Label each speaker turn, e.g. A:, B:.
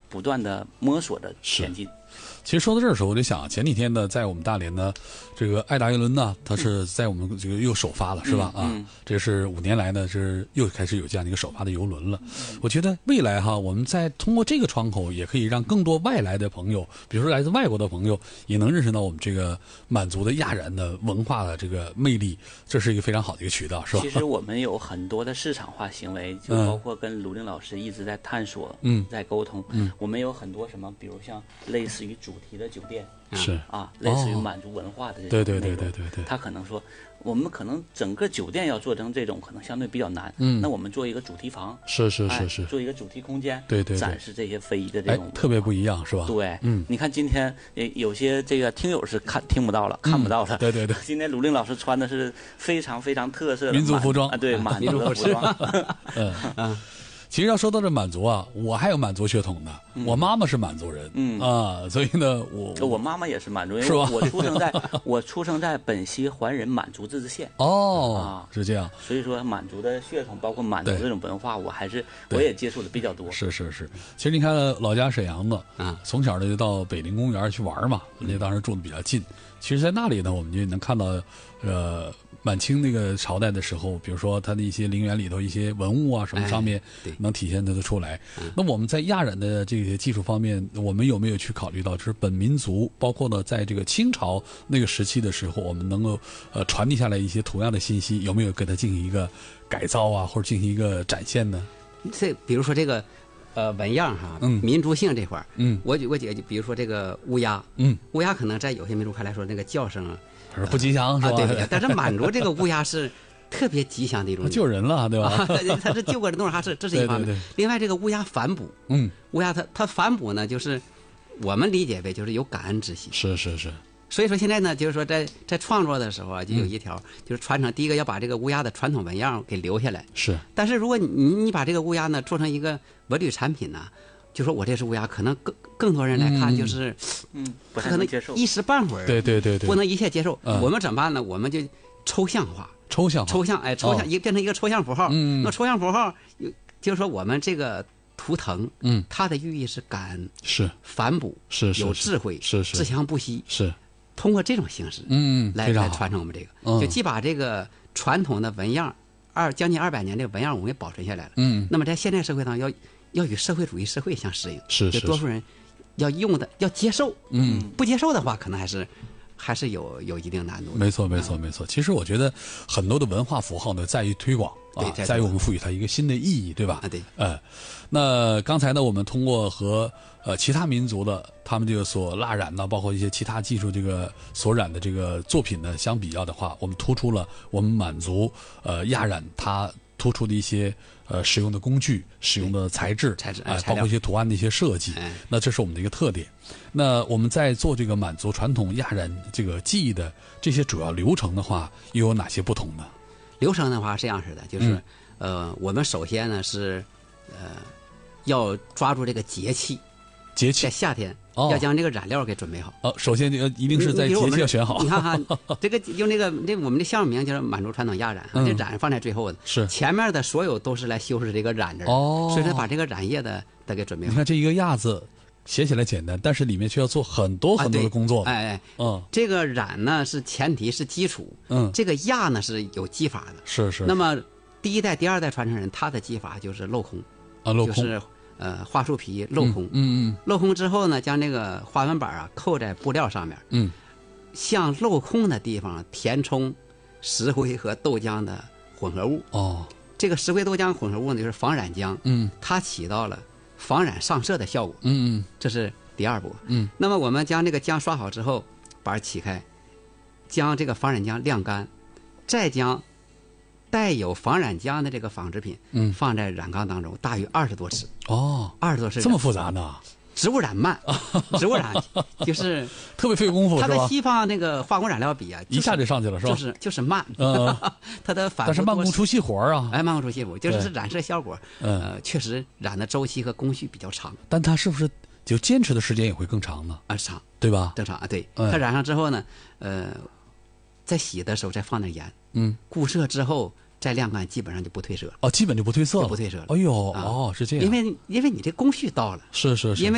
A: 不断的摸索的前进。
B: 其实说到这儿的时候，我就想前几天呢，在我们大连呢，这个爱达邮轮呢，它是在我们这个又首发了，是吧？这是5年来呢，是又开始有这样的一个首发的邮轮了。我觉得未来哈，我们在通过这个窗口，也可以让更多外来的朋友，比如说来自外国的朋友，也能认识到我们这个满族的亚然的文化的这个魅力，这是一个非常好的一个渠道，是吧？
A: 其实我们有很多的市场化行为，就包括跟卢令老师一直在探索，在沟通。我们有很多什么，比如像类似于主题的酒店。
B: 是
A: 啊，类似于满族文化的这种内容，对，他可能说，我们可能整个酒店要做成这种，可能相对比较难。那我们做一个主题房，
B: 是，
A: 做一个主题空间，
B: 对，
A: 展示这些非遗的这种，
B: 特别不一样，是吧？
A: 对，你看今天有些这个听友是听不到了，看不到了。
B: 对，
A: 今天卢令老师穿的是非常非常特色的
B: 民族服装
A: 啊，对，满族的服装。
B: 其实要说到这满族啊，我还有满族血统的，我妈妈是满族人，所以呢，
A: 我妈妈也是满族人，
B: 是吧？
A: 我出生在本溪怀仁满族自治县。
B: 是这样。
A: 所以说满族的血统，包括满族这种文化，我也接触的比较多。
B: 是。其实你看老家沈阳的从小呢就到北陵公园去玩嘛，那当时住的比较近。其实，在那里呢，我们就能看到，满清那个朝代的时候，比如说它的一些陵园里头一些文物啊什么上面，能体现它的出来。那我们在亚染的这些技术方面，我们有没有去考虑到，就是本民族，包括呢，在这个清朝那个时期的时候，我们能够传递下来一些同样的信息，有没有给它进行一个改造啊，或者进行一个展现呢？
C: 这比如说这个。纹样哈，民族性这块我觉得比如说这个乌鸦，乌鸦可能在有些民族看来说那个叫声
B: 不吉祥，是吧？
C: 对，但是满族这个乌鸦是特别吉祥的一种，
B: 救人了，对吧？
C: 它是救过人多少，这是一方面。另外，这个乌鸦反哺，乌鸦它反哺呢，就是我们理解为就是有感恩之心，
B: 是。
C: 所以说现在呢，就是说在创作的时候啊，就有一条就是传承，第一个要把这个乌鸦的传统纹样给留下来。
B: 是。
C: 但是如果你把这个乌鸦呢做成一个文旅产品呢，就说我这是乌鸦，可能更多人来看就是
A: 不太能接受，
C: 一时半会儿
B: 对，
C: 不能一切接受。我们怎么办呢？我们就抽象，变成一个抽象符号。那抽象符号就是说我们这个图腾，它的寓意是感恩，
B: 是
C: 反哺，
B: 是
C: 有智慧，
B: 是
C: 自强不息，
B: 是。
C: 通过这种形式，来传承我们这个，就既把这个传统的纹样将近200年这个纹样我们也保存下来了。那么在现代社会上要与社会主义社会相适应，
B: 是
C: 多数人要用的要接受，不接受的话，可能还是有一定难度的。
B: 没错。其实我觉得很多的文化符号呢，在于推广在于我们赋予它一个新的意义，对吧？
C: 对。
B: 那刚才呢，我们通过和其他民族的他们这个所蜡染呢，包括一些其他技术这个所染的这个作品呢相比较的话，我们突出了我们满族亚染它突出的一些使用的工具、使用的材质，包括一些图案的一些设计。那这是我们的一个特点。那我们在做这个满族传统亚染这个技艺的这些主要流程的话，又有哪些不同呢？
C: 流程的话是这样式的，就是我们首先呢是要抓住这个节气，在夏天要将这个染料给准备好。
B: 首先一定是在节气要选好。
C: 你看哈，这个用我们的项目名就是满族传统亚染，这染放在最后的，
B: 是
C: 前面的所有都是来修饰这个染字。所以说把这个染液的得给准备好。
B: 你看这一个亚字写起来简单，但是里面却要做很多很多的工作。
C: 这个染呢是前提是基础，这个亚呢是有技法的。
B: 是。
C: 那么第1代、第2代传承人他的技法就是镂空，
B: 镂空
C: 就是桦树皮镂空，镂空之后呢，将这个花纹板扣在布料上面，向镂空的地方填充石灰和豆浆的混合物。这个石灰豆浆混合物呢就是防染浆，它起到了防染上色的效果。这是第2步。那么我们将这个浆刷好之后，板起开，将这个防染浆晾干，再将带有防染浆的这个纺织品，放在染缸当中，大约20多次。20多次，
B: 这么复杂呢？
C: 植物染慢，植物染就是
B: 特别费功夫，
C: 它跟西方那个化工染料比
B: 一下就上去了，是吧？
C: 就是慢，它的反复，
B: 但是慢工出细活啊！
C: 慢工出细活，就是染色效果，确实染的周期和工序比较长。
B: 但它是不是就坚持的时间也会更长呢？
C: 长，
B: 对吧？
C: 正常对。它染上之后呢，在洗的时候再放点盐，固色之后再晾干，基本上就不褪色了。
B: 基本就不褪色了，
C: 不褪色了。
B: 哎呦，是这样。
C: 因为你这工序到了，
B: 是。
C: 因为